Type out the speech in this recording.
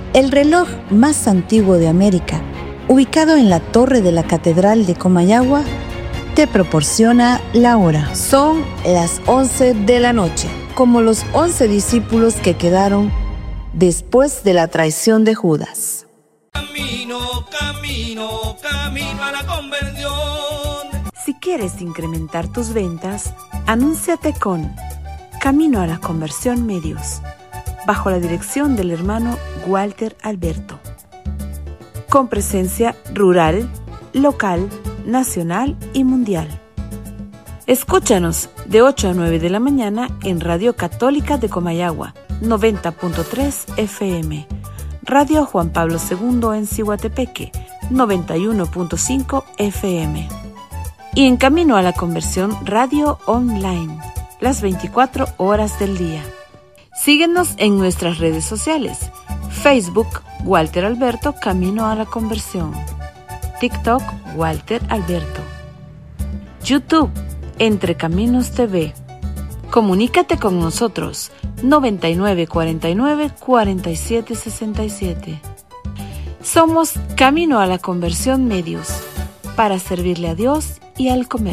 El reloj más antiguo de América, ubicado en la torre de la Catedral de Comayagua, te proporciona la hora. Son las 11 de la noche, como los 11 discípulos que quedaron después de la traición de Judas. Camino a la conversión. Si quieres incrementar tus ventas, anúnciate con Camino a la Conversión Medios, bajo la dirección del hermano Walter Alberto, con presencia rural, local, nacional y mundial. Escúchanos de 8 a 9 de la mañana en Radio Católica de Comayagua, 90.3 FM, Radio Juan Pablo II en Ciguatepeque, 91.5 FM. Y en Camino a la Conversión Radio Online, las 24 horas del día. Síguenos en nuestras redes sociales: Facebook, Walter Alberto Camino a la Conversión; TikTok, Walter Alberto; YouTube, Entre Caminos TV. Comunícate con nosotros, 9949-4767. Somos Camino a la Conversión Medios, para servirle a Dios y al comercio.